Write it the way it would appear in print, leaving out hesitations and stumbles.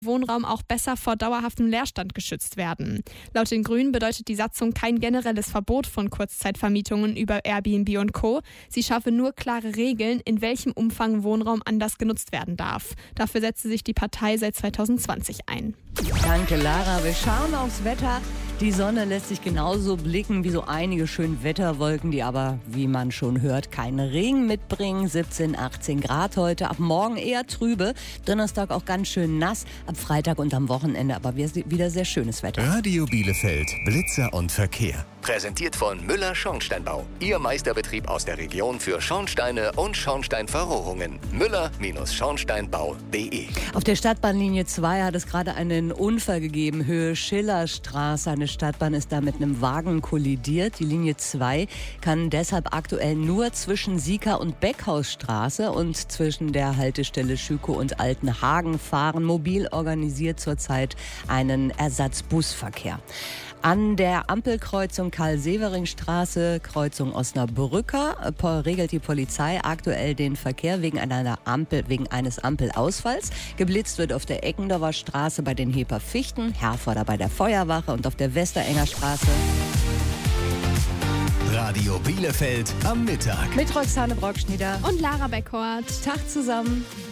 Wohnraum auch besser vor dauerhaftem Leerstand geschützt werden. Laut den Grünen bedeutet die Satzung kein generelles Verbot von Kurzzeitvermietungen über Airbnb und Co. Sie schaffe nur klare Regeln, in welchem Umfang Wohnraum anders genutzt werden darf. Dafür setzte sich die Partei seit 2020 ein. Danke, Lara. Wir schauen aufs Wetter. Die Sonne lässt sich genauso blicken wie so einige schöne Wetterwolken, die aber, wie man schon hört, keinen Regen mitbringen. 17, 18 Grad heute. Ab morgen eher trübe. Donnerstag auch ganz schön nass. Ab Freitag und am Wochenende aber wieder sehr schönes Wetter. Radio Bielefeld, Blitzer und Verkehr. Präsentiert von Müller Schornsteinbau. Ihr Meisterbetrieb aus der Region für Schornsteine und Schornsteinverrohrungen. Müller-Schornsteinbau.de. Auf der Stadtbahnlinie 2 hat es gerade einen Unfall gegeben, Höhe Schillerstraße. Eine Stadtbahn ist da mit einem Wagen kollidiert. Die Linie 2 kann deshalb aktuell nur zwischen Sieker- und Beckhausstraße und zwischen der Haltestelle Schükow und Altenhagen fahren. Mobil organisiert zurzeit einen Ersatzbusverkehr. An der Ampelkreuzung Karl-Severing-Straße, Kreuzung Osnabrücker, regelt die Polizei aktuell den Verkehr wegen eines Ampelausfalls. Geblitzt wird auf der Eckendorfer Straße bei den Heper-Fichten, Herforder bei der Feuerwache und auf der Westerenger Straße. Radio Bielefeld am Mittag. Mit Roxane Brockschnieder Und Lara Beckhort. Tag zusammen.